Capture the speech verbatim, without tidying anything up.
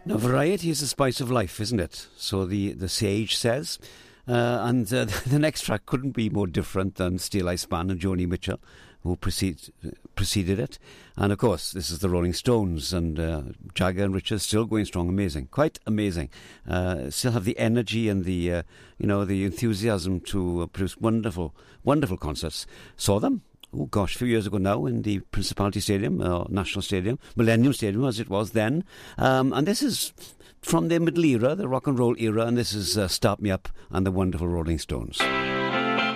Now, variety is the spice of life, isn't it? So the, the sage says. Uh, and uh, the next track couldn't be more different than Steel Eye Span and Joni Mitchell, who precede, preceded it. And, of course, this is the Rolling Stones, and uh, Jagger and Richards still going strong. Amazing. Quite amazing. Uh, still have the energy and the, uh, you know, the enthusiasm to uh, produce wonderful, wonderful concerts. Saw them. Oh gosh, a few years ago now in the Principality Stadium, or uh, National Stadium, Millennium Stadium as it was then. Um, and this is from their middle era, the rock and roll era, and this is uh, Start Me Up and the wonderful Rolling Stones.